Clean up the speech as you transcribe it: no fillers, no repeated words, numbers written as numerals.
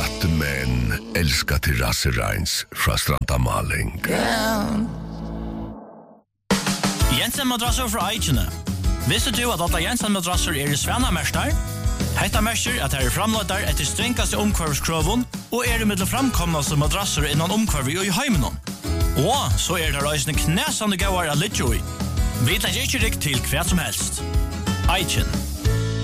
rätt, men älskar terrassereins från Strandamaling. Jensen madrasser fra Eichene. Visste du at alle Jensen madrasser I Svanamerster? Hetta merker at her framløyder etter strengeste omkvarvskroven og det med framkomnaste madrasser innan omkvarv I heimenon. Og så det reisende knæsande gauar av Lidjoi. Vi tar ikke riktig til hva som helst. Eichen.